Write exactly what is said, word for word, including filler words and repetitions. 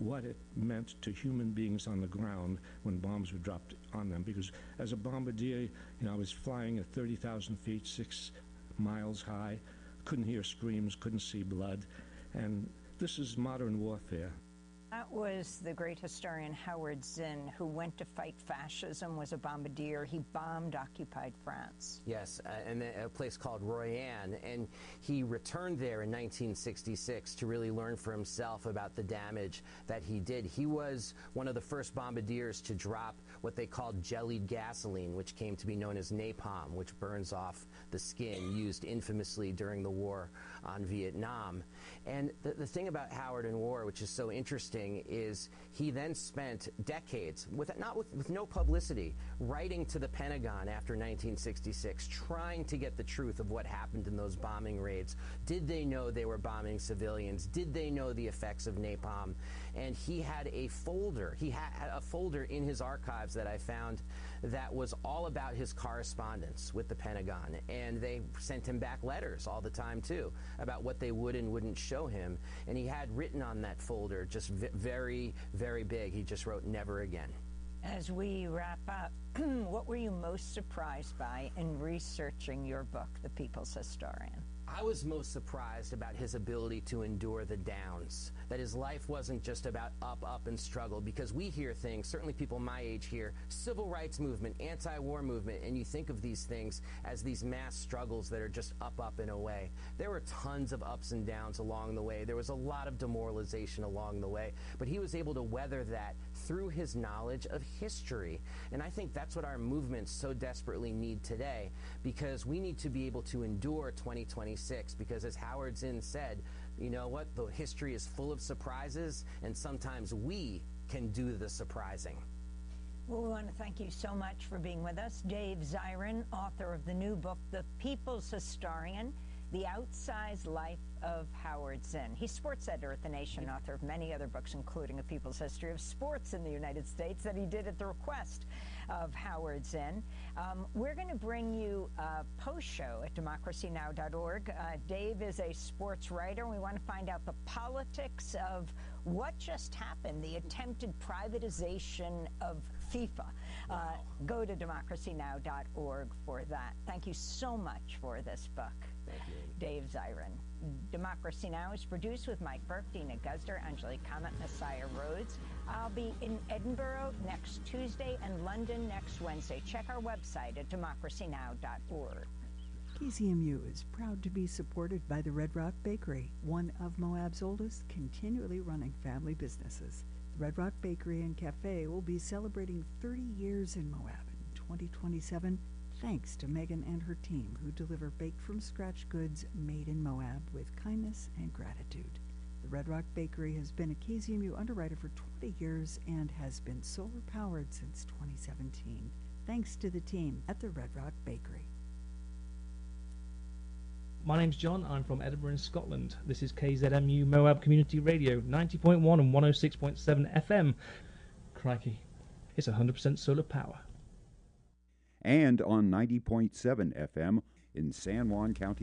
what it meant to human beings on the ground when bombs were dropped on them. Because as a bombardier, you know, I was flying at thirty thousand feet, six miles high, couldn't hear screams, couldn't see blood, and this is modern warfare. That was the great historian Howard Zinn, who went to fight fascism, was a bombardier. He bombed occupied France. Yes, uh, and a place called Royan, and he returned there in nineteen sixty-six to really learn for himself about the damage that he did. He was one of the first bombardiers to drop what they called jellied gasoline, which came to be known as napalm, which burns off the skin, used infamously during the war on Vietnam. And the, the thing about Howard and war, which is so interesting, is he then spent decades, with not with, with no publicity, writing to the Pentagon after nineteen sixty-six, trying to get the truth of what happened in those bombing raids. Did they know they were bombing civilians? Did they know the effects of napalm? And he had a folder, he had a folder in his archives that I found that was all about his correspondence with the Pentagon. And they sent him back letters all the time, too, about what they would and wouldn't show him. And he had written on that folder, just very, very big, he just wrote, "Never again." As we wrap up, what were you most surprised by in researching your book, The People's Historian? I was most surprised about his ability to endure the downs, that his life wasn't just about up, up, and struggle, because we hear things, certainly people my age hear, civil rights movement, anti-war movement, and you think of these things as these mass struggles that are just up, up, and away. There were tons of ups and downs along the way. There was a lot of demoralization along the way, but he was able to weather that through his knowledge of history. And I think that's what our movements so desperately need today, because we need to be able to endure twenty twenty-six, because as Howard Zinn said, you know what, the history is full of surprises, and sometimes we can do the surprising. Well, we want to thank you so much for being with us. Dave Zirin, author of the new book, The People's Historian, The Outsized Life of Howard Zinn. He's sports editor at The Nation, author of many other books, including A People's History of Sports in the United States, that he did at the request of Howard Zinn. Um, we're going to bring you a post-show at democracy now dot org. Uh, Dave is a sports writer, and we want to find out the politics of what just happened, the attempted privatization of FIFA. Uh, go to democracy now dot org for that. Thank you so much for this book. Thank you. Dave Zirin. Democracy Now! Is produced with Mike Burke, Dina Guzder, Angelique Comet, Messiah Rhodes. I'll be in Edinburgh next Tuesday and London next Wednesday. Check our website at democracy now dot org. K Z M U is proud to be supported by the Red Rock Bakery, one of Moab's oldest continually running family businesses. The Red Rock Bakery and Cafe will be celebrating thirty years in Moab in twenty twenty-seven, thanks to Megan and her team, who deliver baked-from-scratch goods made in Moab with kindness and gratitude. The Red Rock Bakery has been a K Z M U underwriter for twenty years and has been solar-powered since twenty seventeen, thanks to the team at the Red Rock Bakery. My name's John. I'm from Edinburgh in Scotland. This is K Z M U Moab Community Radio, ninety point one and one oh six point seven F M. Crikey, it's one hundred percent solar power. And on ninety point seven F M in San Juan County.